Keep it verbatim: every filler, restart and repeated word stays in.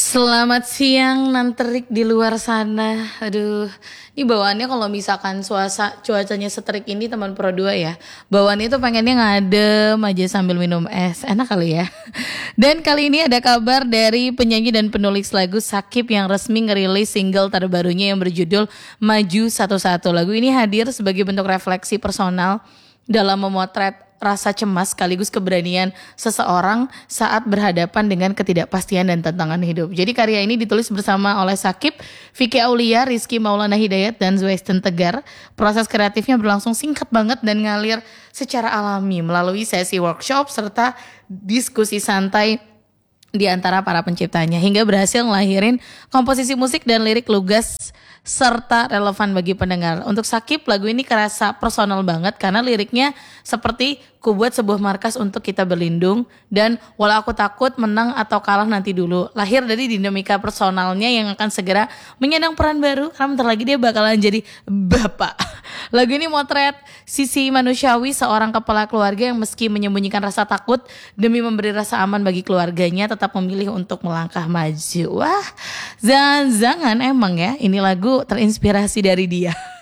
Selamat siang nanterik di luar sana. Aduh, ini bawaannya kalau misalkan suasa cuacanya seterik ini teman Pro dua ya. Bawaannya tuh pengennya ngadem aja sambil minum es. Enak kali ya. Dan kali ini ada kabar dari penyanyi dan penulis lagu Sakib yang resmi ngerilis single terbarunya yang berjudul Maju Satu-Satu. Lagu ini hadir sebagai bentuk refleksi personal dalam memotret rasa cemas sekaligus keberanian seseorang saat berhadapan dengan ketidakpastian dan tantangan hidup. Jadi karya ini ditulis bersama oleh Sakib, Vicky Aulia, Rizky Maulana Hidayat, dan Zwesten Tegar. Proses kreatifnya berlangsung singkat banget dan ngalir secara alami melalui sesi workshop serta diskusi santai di antara para penciptanya hingga berhasil ngelahirin komposisi musik dan lirik lugas serta relevan bagi pendengar. Untuk Sakib, lagu ini kerasa personal banget karena liriknya seperti ku buat sebuah markas untuk kita berlindung dan walau aku takut menang atau kalah nanti dulu. Lahir dari dinamika personalnya yang akan segera menyandang peran baru karena bentar lagi dia bakalan jadi bapak. Lagu ini motret sisi manusiawi seorang kepala keluarga yang meski menyembunyikan rasa takut demi memberi rasa aman bagi keluarganya tetap memilih untuk melangkah maju. Wah, jangan-jangan emang ya ini lagu terinspirasi dari dia.